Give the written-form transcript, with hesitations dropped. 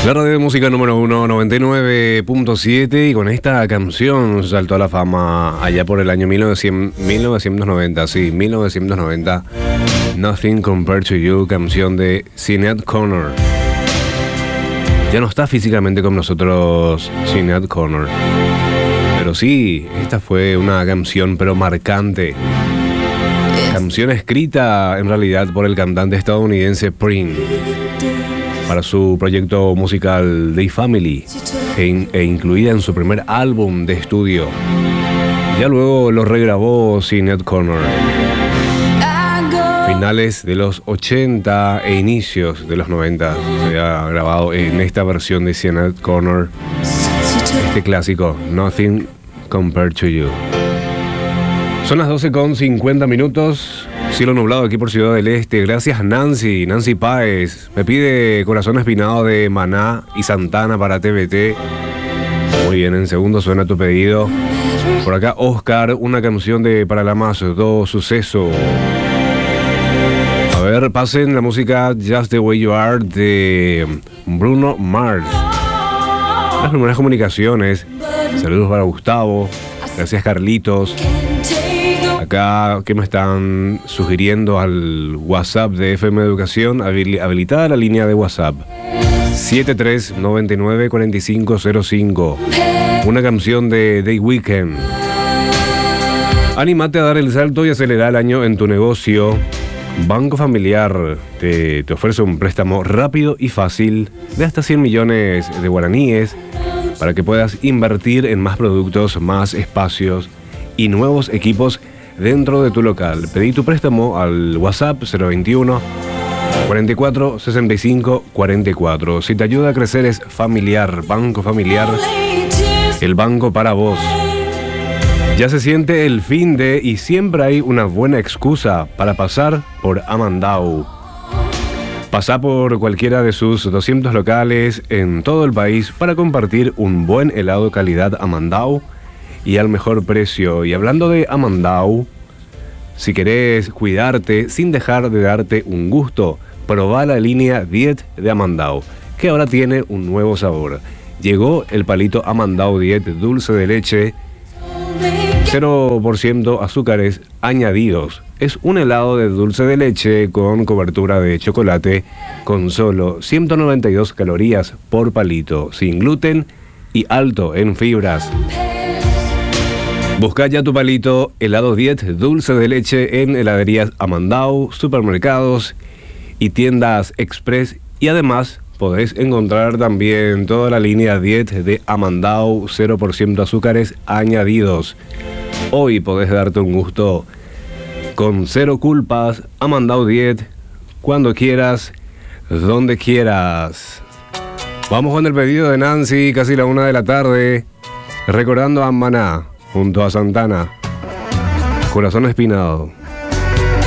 La radio de música número 1, 99.7, y con esta canción saltó a la fama allá por el año 1990, sí, 1990. Nothing Compared to You, canción de Sinéad O'Connor. Ya no está físicamente con nosotros Sinéad O'Connor, pero sí, esta fue una canción pero marcante. Canción escrita en realidad por el cantante estadounidense Prince para su proyecto musical The Family e incluida en su primer álbum de estudio. Ya luego lo regrabó Sinéad O'Connor. Finales de los 80 e inicios de los 90 se ha grabado en esta versión de Sinéad O'Connor este clásico Nothing Compared to You. Son las 12:50. Cielo nublado aquí por Ciudad del Este. Gracias Nancy Páez. Me pide Corazón Espinado de Maná y Santana para TBT. Muy bien, en segundo suena tu pedido. Por acá Oscar, una canción de Para la Más Do Suceso. A ver, pasen la música Just the Way You Are de Bruno Mars. Las primeras comunicaciones. Saludos para Gustavo. Gracias Carlitos. Acá que me están sugiriendo al WhatsApp de FM Educación, habilitada la línea de WhatsApp 73994505. Una canción de The Weeknd. Anímate a dar el salto y acelerar el año en tu negocio. Banco Familiar te ofrece un préstamo rápido y fácil de hasta 100 millones de guaraníes para que puedas invertir en más productos, más espacios y nuevos equipos dentro de tu local. Pedí tu préstamo al WhatsApp 021 44 65 44. Si te ayuda a crecer es Familiar, Banco Familiar, el banco para vos. Ya se siente el fin de y siempre hay una buena excusa para pasar por Amandau. Pasá por cualquiera de sus 200 locales en todo el país para compartir un buen helado calidad Amandau y al mejor precio. Y hablando de Amandau, si querés cuidarte sin dejar de darte un gusto, probá la línea Diet de Amandau, que ahora tiene un nuevo sabor. Llegó el palito Amandau Diet dulce de leche, 0% azúcares añadidos. Es un helado de dulce de leche con cobertura de chocolate con solo 192 calorías por palito, sin gluten y alto en fibras. Busca ya tu palito helado Diet dulce de leche en heladerías Amandau, supermercados y tiendas express, y además podés encontrar también toda la línea Diet de Amandau, 0% azúcares añadidos. Hoy podés darte un gusto con cero culpas. Amandau Diet, cuando quieras, donde quieras. Vamos con el pedido de Nancy, casi la 1 de la tarde, recordando a Maná junto a Santana. Corazón Espinado.